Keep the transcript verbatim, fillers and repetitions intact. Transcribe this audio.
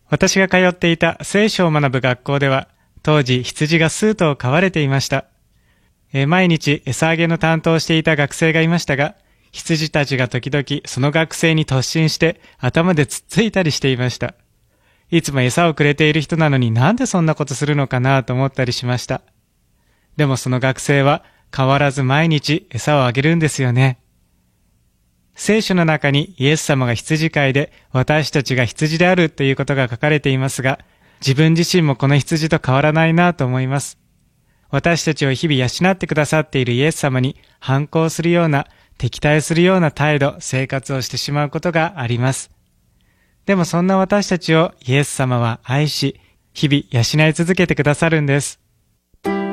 私が通っていた聖書を学ぶ学校では、当時羊が数頭飼われていました。え毎日餌あげの担当をしていた学生がいましたが、羊たちが時々その学生に突進して頭でつっついたりしていました。いつも餌をくれている人なのになんでそんなことするのかなと思ったりしました。でもその学生は変わらず毎日餌をあげるんですよね。聖書の中にイエス様が羊飼いで私たちが羊であるということが書かれていますが、自分自身もこの羊と変わらないなと思います。私たちを日々養ってくださっているイエス様に反抗するような、敵対するような態度、生活をしてしまうことがあります。でもそんな私たちをイエス様は愛し、日々養い続けてくださるんです。